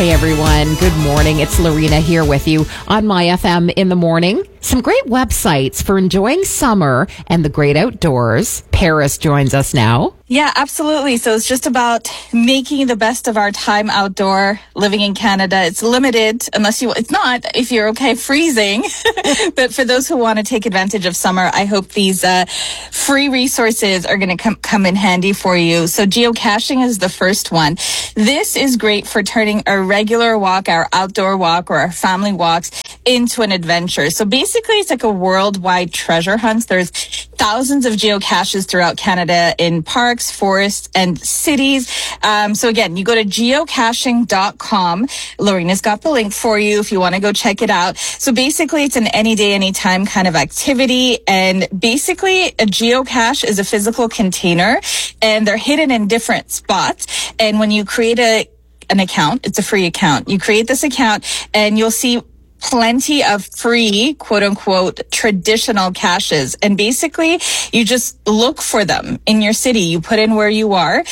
Hey everyone, good morning. It's Lorena here with you on My FM in the morning. Some great websites for enjoying summer and the great outdoors. Paris joins us now. Yeah, absolutely. So it's just about making the best of our time outdoor, living in Canada. It's limited it's not if you're okay freezing. But for those who want to take advantage of summer, I hope these free resources are going to come in handy for you. So geocaching is the first one. This is great for turning a regular walk, our outdoor walk or our family walks into an adventure. So basically it's like a worldwide treasure hunt. There's thousands of geocaches throughout Canada in parks, forests, and cities. So again, you go to geocaching.com. Lorena's got the link for you if you want to go check it out. So basically it's an any day, anytime kind of activity. And basically a geocache is a physical container and they're hidden in different spots. And when you create an account, it's a free account. You create this account and you'll see plenty of free, quote unquote, traditional caches. And basically you just look for them in your city. You put in where you are.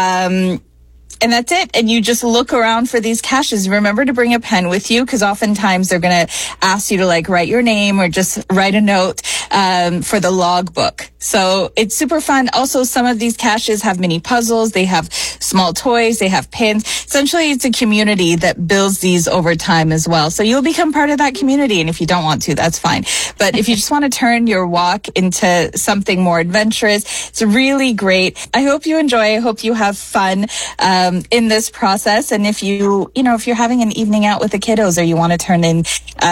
And that's it. And you just look around for these caches. Remember to bring a pen with you because oftentimes they're going to ask you to write your name or just write a note for the logbook. So it's super fun. Also, some of these caches have mini puzzles. They have small toys. They have pins. Essentially, it's a community that builds these over time as well. So you'll become part of that community. And if you don't want to, that's fine. But if you just want to turn your walk into something more adventurous, it's really great. I hope you enjoy. I hope you have fun in this process. And if if you're having an evening out with the kiddos or you want to turn in,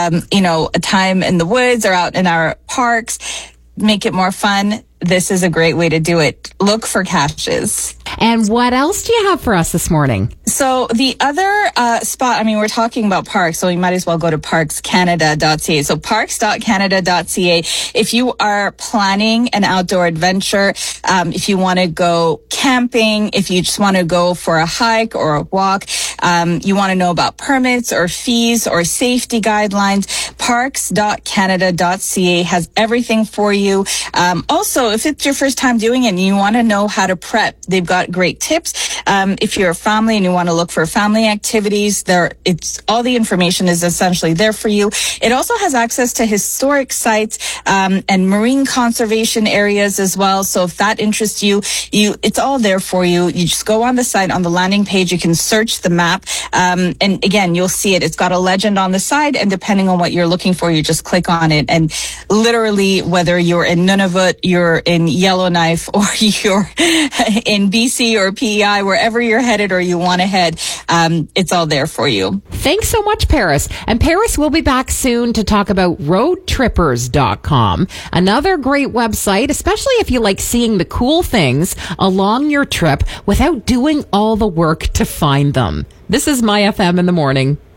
a time in the woods or out in our parks, make it more fun, this is a great way to do it. Look for caches. And what else do you have for us this morning? So the other spot, we're talking about parks, so you might as well go to parkscanada.ca. So parks.canada.ca. If you are planning an outdoor adventure, if you want to go camping, if you just want to go for a hike or a walk, you want to know about permits or fees or safety guidelines, parks.canada.ca has everything for you. Also, if it's your first time doing it and you want to know how to prep, they've got great tips. If you're a family and you want to look for family activities, all the information is essentially there for you. It also has access to historic sites and marine conservation areas as well. So if that interests you, it's all there for you. You just go on the site, on the landing page, you can search the map. And again, you'll see it. It's got a legend on the side, and depending on what you're looking for, you just click on it. And literally, whether you're in Nunavut, you're in Yellowknife, or you're in BC or PEI, wherever you're headed or you want to head, it's all there for you. Thanks so much, Paris. And Paris will be back soon to talk about roadtrippers.com, another great website, especially if you like seeing the cool things along your trip without doing all the work to find them. This is My FM in the morning.